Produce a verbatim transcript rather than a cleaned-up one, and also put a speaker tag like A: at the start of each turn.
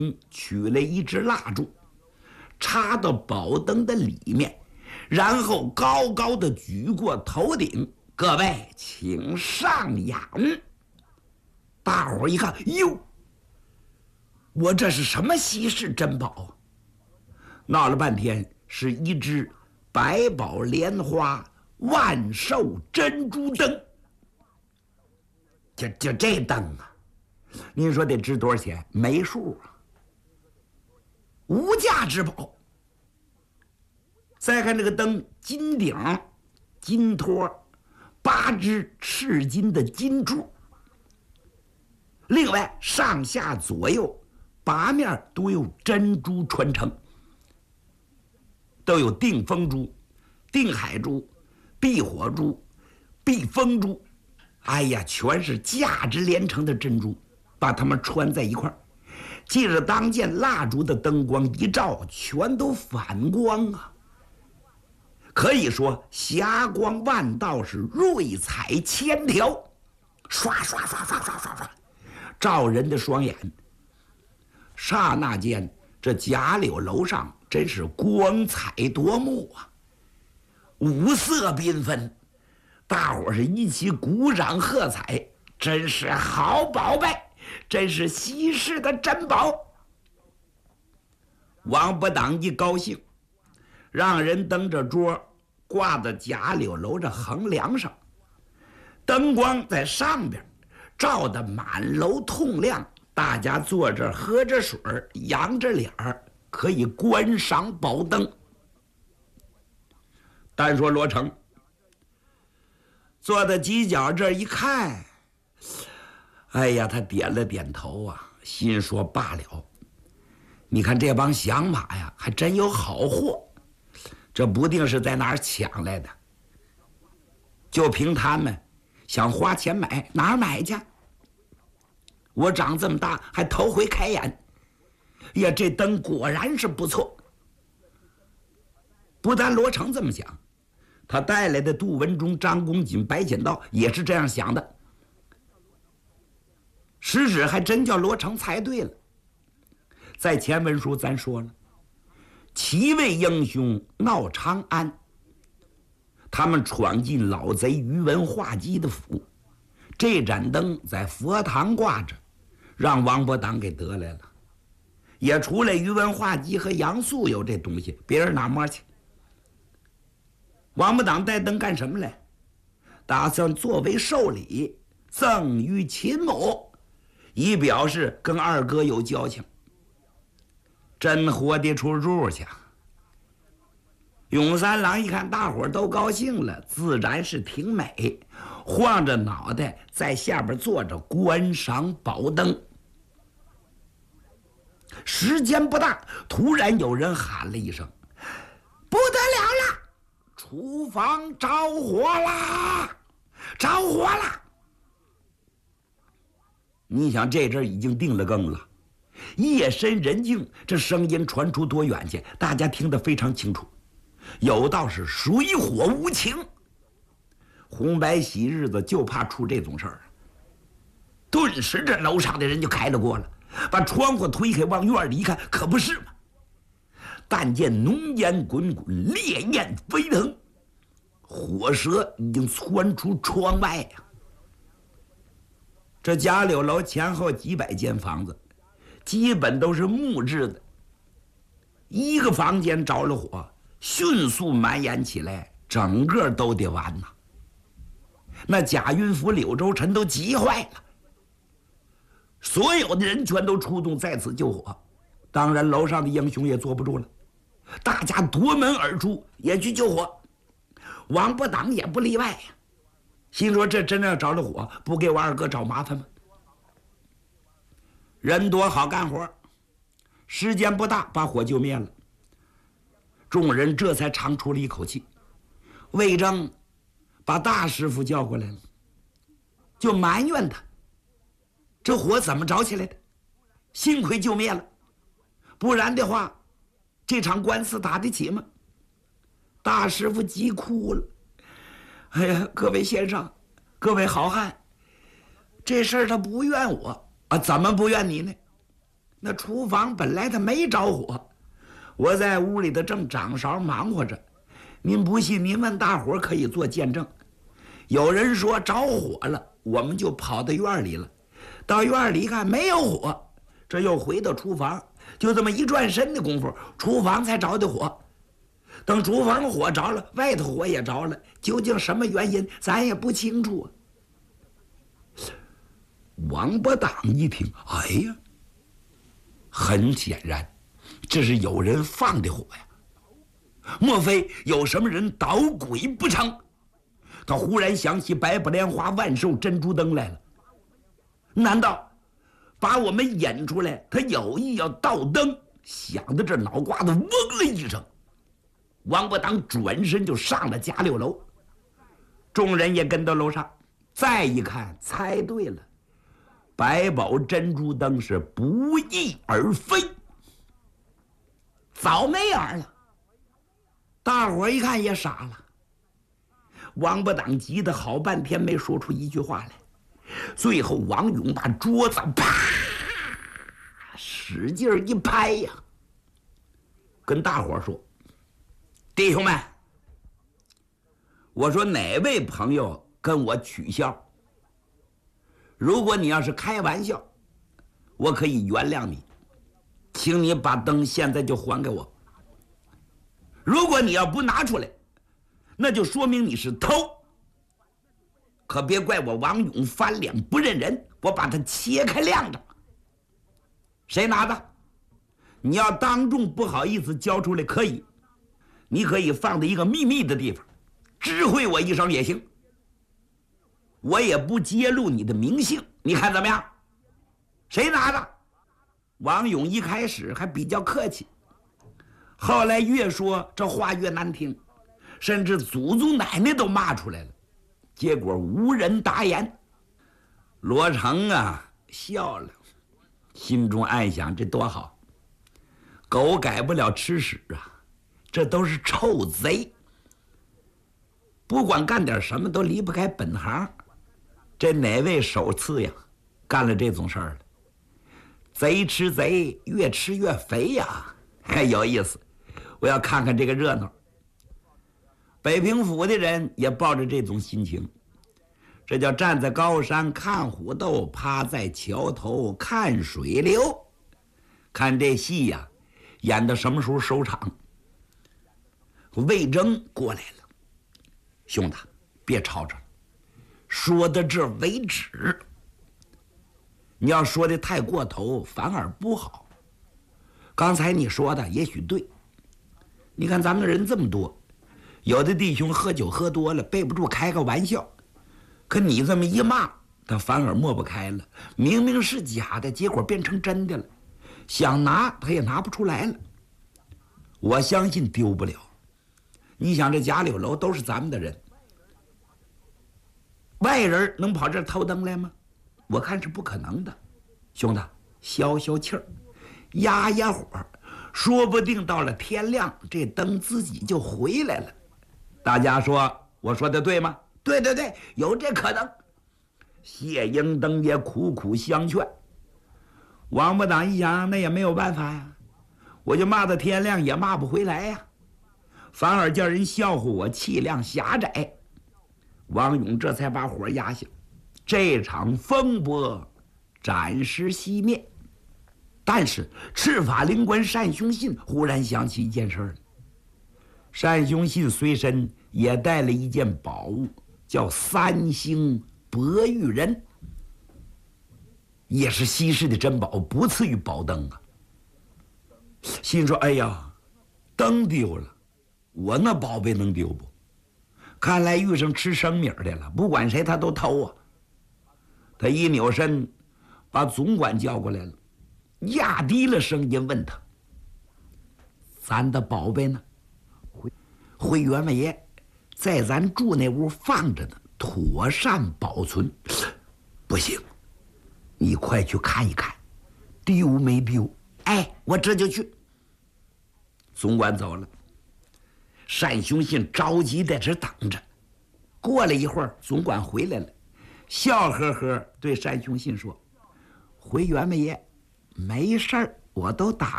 A: 取了一支蜡烛，插到宝灯的里面，然后高高的举过头顶，各位请上眼。大伙儿一看，哟，我这是什么稀世珍宝啊？闹了半天，是一只百宝莲花万寿珍珠灯。就就这灯啊，您说得值多少钱？没数啊，无价之宝。再看这个灯，金顶、金托，八只赤金的金珠。另外上下左右八面都有珍珠穿成，都有定风珠、定海珠、避火珠、避风珠，哎呀，全是价值连城的珍珠，把它们穿在一块儿。借着当间蜡烛的灯光一照，全都反光啊！可以说霞光万道，是瑞彩千条，刷刷刷刷刷刷刷，照人的双眼。刹那间，这贾柳楼上真是光彩夺目啊，五色缤纷，大伙是一起鼓掌喝彩，真是好宝贝，真是稀世的珍宝。王八党一高兴，让人蹬着桌挂在贾柳楼这横梁上，灯光在上边照得满楼通亮，大家坐着喝着水，扬着脸儿，可以观赏宝灯。单说罗成坐在犄角这一看，哎呀，他点了点头啊，心说罢了。你看这帮响马呀，还真有好货，这不定是在哪儿抢来的。就凭他们想花钱买，哪儿买去？我长这么大还头回开眼，呀，这灯果然是不错。不但罗成这么想，他带来的杜文忠、张公瑾、白简道也是这样想的。实质还真叫罗成猜对了。在前文书咱说了，七位英雄闹长安，他们闯进老贼宇文化及的府，这盏灯在佛堂挂着，让王伯党给得来了。也除了宇文化及和杨素有这东西，别人哪摸去？王伯党带灯干什么来？打算作为寿礼赠与秦某，以表示跟二哥有交情。真活得出入去。永三郎一看大伙儿都高兴了，自然是挺美，晃着脑袋在下边坐着观赏宝灯。时间不大，突然有人喊了一声：“不得了了，厨房着火啦！着火啦！”你想这阵已经定了更了，夜深人静，这声音传出多远去？大家听得非常清楚。有道是水火无情，红白喜日子就怕出这种事儿。顿时这楼上的人就开了锅了，把窗户推开，往院里一看，可不是嘛！但见浓烟滚滚，烈焰飞腾，火舌已经窜出窗外呀、啊！这贾柳楼前后几百间房子，基本都是木质的。一个房间着了火，迅速蔓延起来，整个都得完呐。那贾云甫、柳州臣都急坏了，所有的人全都出动在此救火。当然，楼上的英雄也坐不住了，大家夺门而出，也去救火。王伯党也不例外呀，心说这真要着了火，不给我二哥找麻烦吗？人多好干活，时间不大，把火就灭了。众人这才长出了一口气。魏征把大师傅叫过来了，就埋怨他，这火怎么着起来的？幸亏救灭了，不然的话，这场官司打得起吗？大师傅急哭了。哎呀，各位先生，各位好汉，这事儿他不怨我啊，怎么不怨你呢？ 那厨房本来它没着火，我在屋里头正掌勺忙活着。您不信，您问大伙儿可以做见证。有人说着火了，我们就跑到院里了。到院里一看没有火，这又回到厨房，就这么一转身的功夫，厨房才着的火。等厨房火着了，外头火也着了，究竟什么原因，咱也不清楚。王八党一听，哎呀，很显然，这是有人放的火呀。莫非有什么人捣鬼不成？他忽然想起百宝莲花万寿珍珠灯来了，难道把我们引出来，他有意要盗灯？想到这，脑瓜子嗡了一声，王八党转身就上了家六楼。众人也跟到楼上，再一看，猜对了，百宝珍珠灯是不翼而飞，早没影了。大伙儿一看也傻了，王八党急得好半天没说出一句话来。最后王勇把桌子啪使劲一拍呀，跟大伙儿说：“弟兄们，我说哪位朋友跟我取笑？如果你要是开玩笑，我可以原谅你，请你把灯现在就还给我。如果你要不拿出来，那就说明你是偷。可别怪我王勇翻脸不认人，我把它切开晾着。谁拿的？你要当众不好意思交出来可以，你可以放在一个秘密的地方，知会我一声也行。我也不揭露你的名姓，你看怎么样？谁拿的？”王勇一开始还比较客气，后来越说这话越难听，甚至祖宗奶奶都骂出来了，结果无人答言。罗成啊笑了，心中暗想：这多好，狗改不了吃屎啊，这都是臭贼，不管干点什么都离不开本行。这哪位首次呀干了这种事儿了？贼吃贼，越吃越肥呀，还有意思。我要看看这个热闹。北平府的人也抱着这种心情，这叫站在高山看虎斗，趴在桥头看水流。看这戏呀，演到什么时候收场？魏征过来了，兄弟，别吵吵了，说到这为止。你要说的太过头，反而不好。刚才你说的也许对，你看咱们人这么多，有的弟兄喝酒喝多了，背不住开个玩笑，可你这么一骂，他反而抹不开了。明明是假的，结果变成真的了，想拿他也拿不出来了。我相信丢不了。你想这贾柳楼都是咱们的人，外人能跑这儿偷灯来吗？我看是不可能的。兄弟，消消气儿，压压火，说不定到了天亮，这灯自己就回来了。大家说我说的对吗？对对对，有这可能。谢英灯也苦苦相劝。王八党一想，那也没有办法呀，我就骂到天亮也骂不回来呀，反而叫人笑话我气量狭窄。王勇这才把火压下，这场风波暂时熄灭。但是赤法灵官单雄信忽然想起一件事儿，单雄信随身也带了一件宝物，叫三星博玉人，也是稀世的珍宝，不次于宝灯啊。心说：哎呀，灯丢了，我那宝贝能丢不？看来遇上吃生米的了，不管谁他都偷啊。他一扭身，把总管叫过来了，压低了声音问他：咱的宝贝呢？回回员外爷在咱住那屋放着呢，妥善保存。不行，你快去看一看，丢没丢？哎，我这就去。总管走了，单雄信着急在这等着。过了一会儿，总管回来了，笑呵呵对单雄信说：回员外爷， 没事儿，我都打